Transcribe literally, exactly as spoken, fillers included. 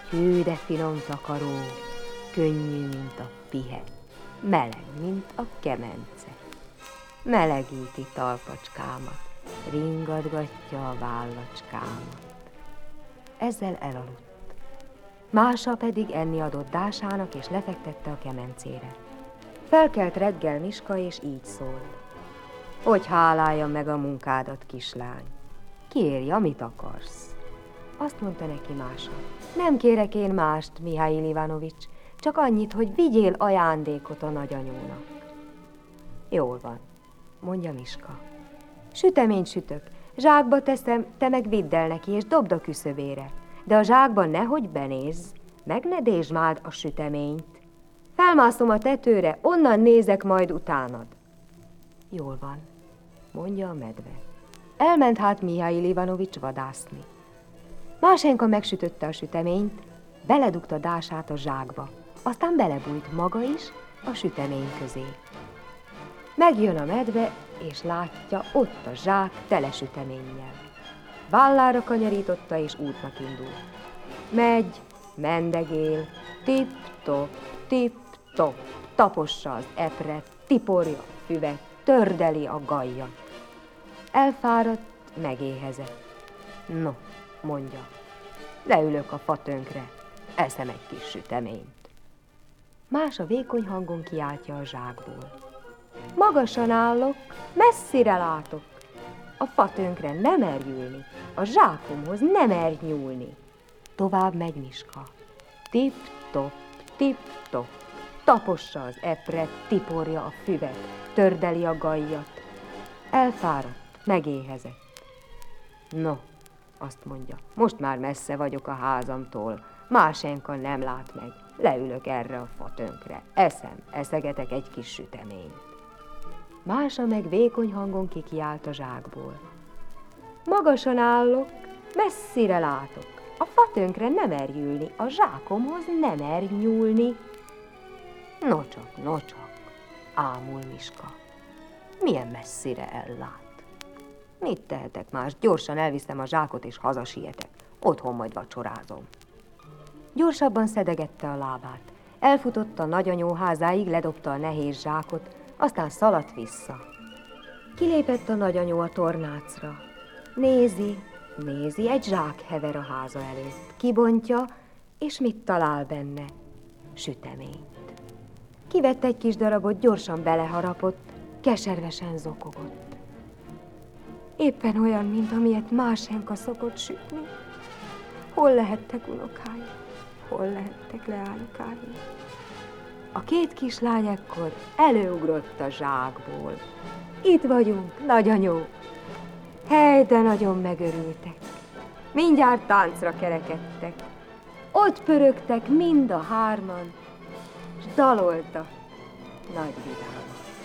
Hű, de finom takaró, könnyű, mint a pihe, meleg, mint a kemence. Melegíti talpacskámat, ringatgatja a vállacskámat. Ezzel elaludt. Mása pedig enni adott Dásának, és lefektette a kemencére. Felkelt reggel Miska, és így szólt. Hogy háláljam meg a munkádat, kislány? Kérj, amit akarsz. Azt mondta neki Mása. Nem kérek én mást, Mihály Ivanovics, csak annyit, hogy vigyél ajándékot a nagyanyónak. Jól van, mondja Miska. Süteményt sütök, zsákba teszem, te meg vidd el neki, és dobd a küszöbére. De a zsákban nehogy benézz, meg ne dézsmáld a süteményt. Felmászom a tetőre, onnan nézek majd utánad. Jól van, mondja a medve. Elment hát Mihály Ivanovics vadászni. Másenka megsütötte a süteményt, beledugta Dását a zsákba, aztán belebújt maga is a sütemény közé. Megjön a medve, és látja ott a zsák tele süteménnyel. Vállára kanyarította, és útnak indul. Megy, mendegél, tip-top, tip-top, tapossa az epret, tiporja a füvet, tördeli a gajjat. Elfáradt, megéhezett. No, mondja, leülök a fatönkre, eszem egy kis süteményt. Mása vékony hangon kiáltja a zsákból. Magasan állok, messzire látok. A fatönkre nem mer ülni, a zsákomhoz nem mer nyúlni. Tovább megy Miska. Tip-top, tip-top, tapossa az epret, tiporja a füvet, tördeli a gajjat. Elfáradt, megéhezett. No, azt mondja, most már messze vagyok a házamtól, Másenka nem lát meg, leülök erre a fatönkre, eszem, eszegetek egy kis süteményt. Mása meg vékony hangon kikiált a zsákból. Magasan állok, messzire látok, a fatönkre nem mer ülni, a zsákomhoz nem mer nyúlni. Nocsak, nocsak, ámul Miska, milyen messzire ellát. Mit tehetek más? Gyorsan elviszem a zsákot, és hazasietek. Otthon majd vacsorázom. Gyorsabban szedegette a lábát. Elfutott a nagyanyó házáig, ledobta a nehéz zsákot, aztán szaladt vissza. Kilépett a nagyanyó a tornácra. Nézi, nézi, egy zsák hever a háza előtt. Kibontja, és mit talál benne? Süteményt. Kivett egy kis darabot, gyorsan beleharapott, keservesen zokogott. Éppen olyan, mint amilyet Másenka szokott sütni. Hol lehettek unokáim? Hol lehettek leánykáim? A két kislány ekkor előugrott a zsákból. Itt vagyunk, nagyanyó. Hely, de nagyon megörültek. Mindjárt táncra kerekedtek. Ott pörögtek mind a hárman, s daloltak nagy vidáman.